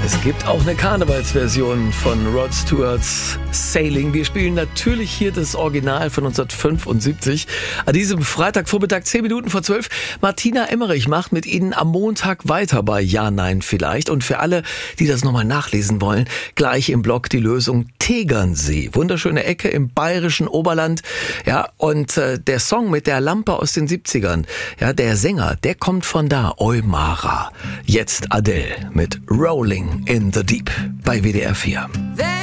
Es gibt auch eine Karnevalsversion von Rod Stewarts Sailing. Wir spielen natürlich hier das Original von 1975. An diesem Freitagvormittag, 10 Minuten vor 12. Martina Emmerich macht mit Ihnen am Montag weiter bei Ja, Nein, Vielleicht. Und für alle, die das nochmal nachlesen wollen, gleich im Blog die Lösung Tegernsee. Wunderschöne Ecke im bayerischen Oberland. Ja, und der Song mit der Lampe aus den 70ern, ja, der Sänger, der kommt von da, Eumara. Jetzt Adele mit Rolling in the Deep bei WDR 4.